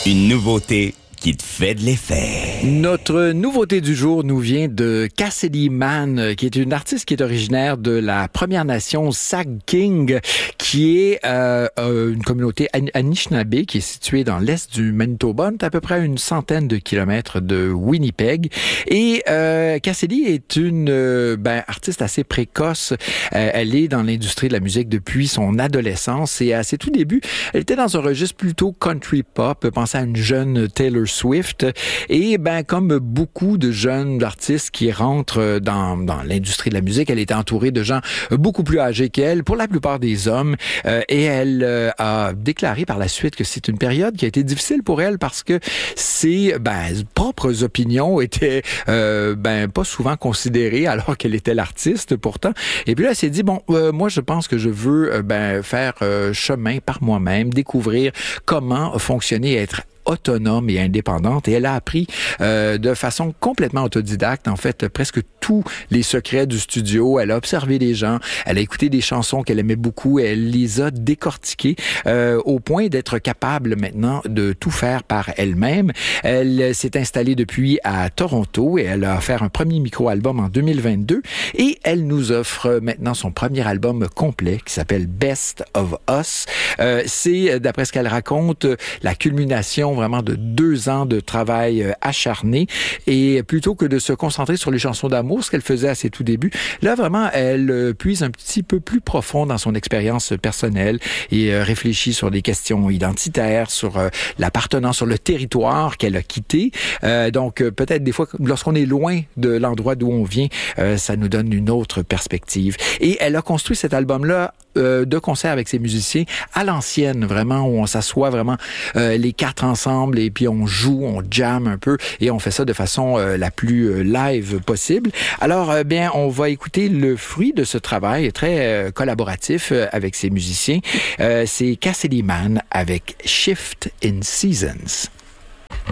Une nouveauté qui te fait de l'effet. Notre nouveauté du jour nous vient de Cassidy Mann, qui est une artiste qui est originaire de la Première Nation Sag-King, qui est une communauté Anishinaabe qui est située dans l'est du Manitoba, à peu près à une centaine de kilomètres de Winnipeg. Et Cassidy est une artiste assez précoce. Elle est dans l'industrie de la musique depuis son adolescence et à ses tout débuts, elle était dans un registre plutôt country pop. Pensez à une jeune Taylor Swift. Et comme beaucoup de jeunes artistes qui rentrent dans l'industrie de la musique, elle était entourée de gens beaucoup plus âgés qu'elle, pour la plupart des hommes. Et elle a déclaré par la suite que c'est une période qui a été difficile pour elle parce que ses propres opinions étaient pas souvent considérées alors qu'elle était l'artiste pourtant. Et puis là, elle s'est dit, moi je pense que je veux faire chemin par moi-même, découvrir comment fonctionner et être autonome et indépendante, et elle a appris de façon complètement autodidacte, en fait, presque tous les secrets du studio. Elle a observé les gens, elle a écouté des chansons qu'elle aimait beaucoup, et elle les a décortiquées au point d'être capable maintenant de tout faire par elle-même. Elle s'est installée depuis à Toronto et elle a fait un premier micro-album en 2022 et elle nous offre maintenant son premier album complet qui s'appelle Best of Us. C'est, d'après ce qu'elle raconte, la culmination vraiment de 2 ans de travail acharné, et plutôt que de se concentrer sur les chansons d'amour, ce qu'elle faisait à ses tout débuts, là vraiment elle puise un petit peu plus profond dans son expérience personnelle et réfléchit sur des questions identitaires, sur l'appartenance, sur le territoire qu'elle a quitté. Donc peut-être des fois, lorsqu'on est loin de l'endroit d'où on vient, ça nous donne une autre perspective. Et elle a construit cet album-là de concert avec ses musiciens à l'ancienne, vraiment, où on s'assoit vraiment les 4 ensemble et puis on joue, on jam un peu et on fait ça de façon la plus live possible. Alors, on va écouter le fruit de ce travail très collaboratif avec ses musiciens. C'est Cassidy Mann avec Shift in Seasons.